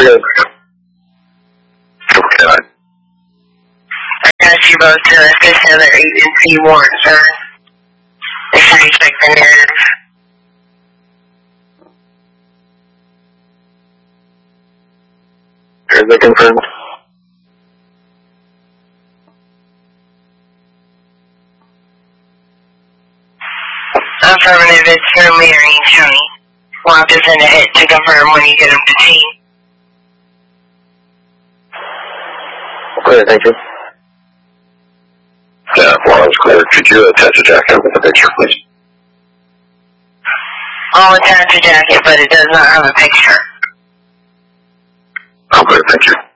good. Okay. I got you both to this other agency warrant, sir. Make sure you check the narrative. Is it confirmed? Affirmative, it's through Marion County. We'll have to send a hit to confirm when you get them to team. Okay, thank you. Yeah, while it's clear, could you attach a jacket with a picture, please? I'll attach a jacket, but it does not have a picture. Okay, thank you.